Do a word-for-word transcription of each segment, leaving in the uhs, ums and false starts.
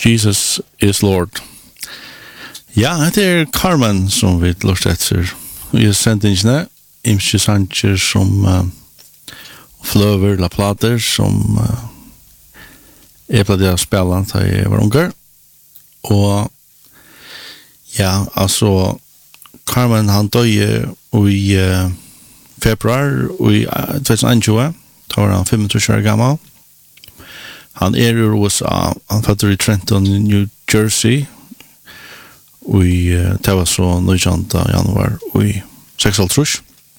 Jesus is Lord. Ja, det er Carmen som vi lort etter. Vi har sendt ingene, imske sanger som uh, fløver la plater, som uh, jeg pleide å spille da jeg var unger. Og ja, altså, Carmen han døde i uh, februar i uh, tjuetusen tjue, da var han femogtretive år gammel. Han er i U S A, han fødder i Trenton, New Jersey, og uh, det var så nittonde januar i seksoghalvtreds.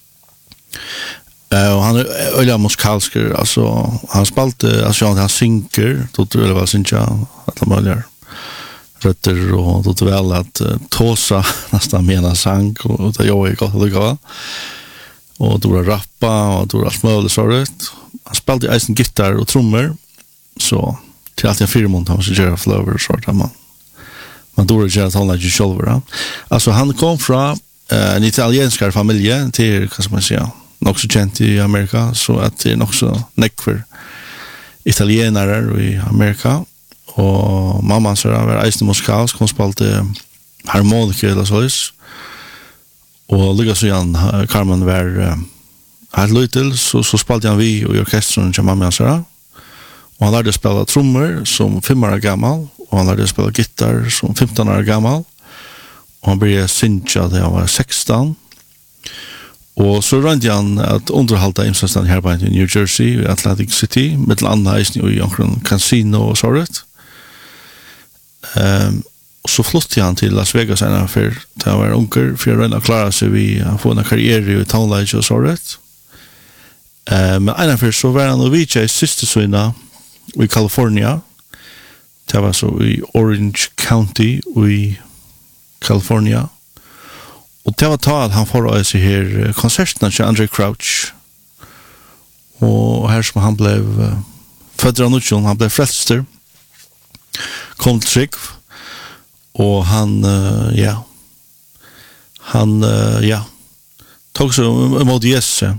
Uh, og han er øyla musikalsker, altså, han spalte, altså, han synker, tog det vel synka, at han mølger røtter, og tog det vel at uh, tåsa nesten mena sang, og det gjør jeg godt å lykke av. Og det var rappa, og det var alt mulig så rødt. Han spalte i eisen gitar og trommer, så til alltid en fire måneder han skulle gjøre fløver og sånt man, man dår ikke at han ikke selv ja. Altså han kom fra uh, en italiensk familie til, hva skal man si nok så kjent i Amerika så at det er nok så nekk for italienere i Amerika og mamma så var eisende musikalsk hun spalte harmonika eller sånn og lykkes så igjen Carmen var uh, helt lytel så, så spalte han vi i orkestren til mamma så og han lærte å spille trommer som fem år gammal, og han lærte å spille gitar som femton år gammal, og han begynte synge da han var sexton. Og så rønte han at underhalte imsastan her på i New Jersey, i Atlantic City, med til andre eisen i omkring casino og sånt. Um, og så flyttet han til Las Vegas en affær, da han var unger, for å rønne å klare seg ved å få en karriere i townlight og sånt. Uh, men en affær så var han og vidtje i siste sønne, i California. Det var så i Orange County i California. Og det var ta at han får å se her konsertene til Andre Crouch. Og her som han ble uh, født av Nutsjon, han ble frelster. Kom til trygg. Og han, uh, ja, han, uh, ja, tog seg imot Jesus.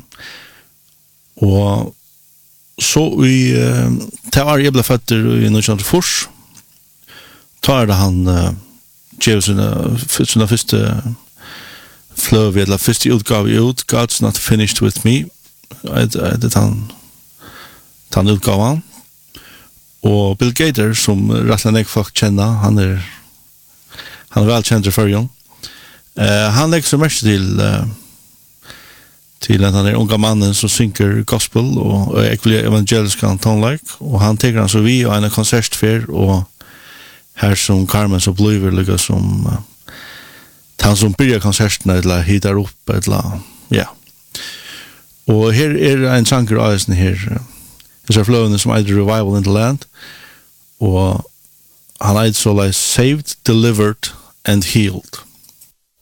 Og så i uh, det var jeg ble født i Nutsjant Fors tar det han uh, gjør sine, sine første fløv eller første utgave ut God's Not Finished With Me det er han han utgaven og Bill Gator som rettelig nek folk kjenner han er han er velkjent i førjen uh, han legger seg mest til uh, til at han er unga mannen som synker gospel og ekvelig evangelisk tonelike og han teker han så vi og en konsertfer og her som Carmen så bliver lukka som uh, han som byrjar konsertene eller hitar opp eller ja og her er en sanger av eisen her det er fløvende som eider Revival in the Land og han eider så like Saved, Delivered and Healed